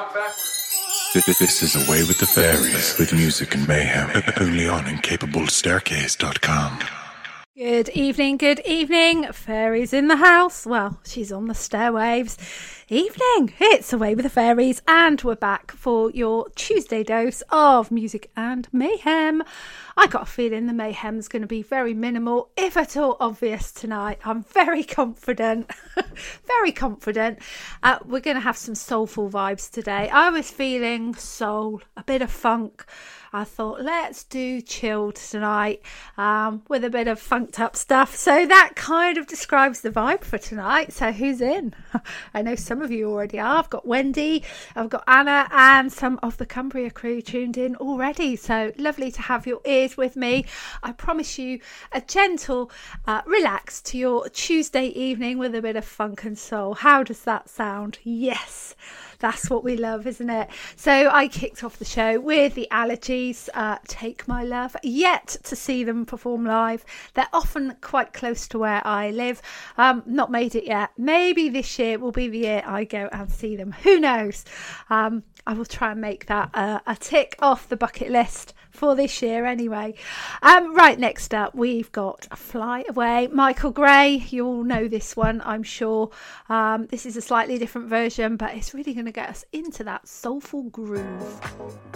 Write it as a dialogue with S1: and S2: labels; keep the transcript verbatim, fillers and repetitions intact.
S1: This is Away with the Fairies, with music and mayhem, only on incapable staircase dot com.
S2: Good evening, good evening. Fairies in the house. Well, she's on the stairwaves. Evening. It's Away with the Fairies, and we're back for your Tuesday dose of music and mayhem. I got a feeling the mayhem's going to be very minimal, if at all obvious tonight. I'm very confident. very confident. Uh, we're going to have some soulful vibes today. I was feeling soul, a bit of funk. I thought, let's do chilled tonight um, with a bit of funked up stuff. So that kind of describes the vibe for tonight. So who's in? I know some of you already are. I've got Wendy, I've got Anna, and some of the Cumbria crew tuned in already. So lovely to have your ears with me. I promise you a gentle uh, relax to your Tuesday evening with a bit of funk and soul. How does that sound? Yes. That's what we love, isn't it? So I kicked off the show with the Allergies, uh, Take My Love. Yet to see them perform live. They're often quite close to where I live. Um, not made it yet. Maybe this year will be the year I go and see them. Who knows? Um, I will try and make that uh, a tick off the bucket list for this year anyway. Um, right, next up we've got Fly Away, Michael Gray. You all know this one, I'm sure. Um, this is a slightly different version, but it's really going to get us into that soulful groove.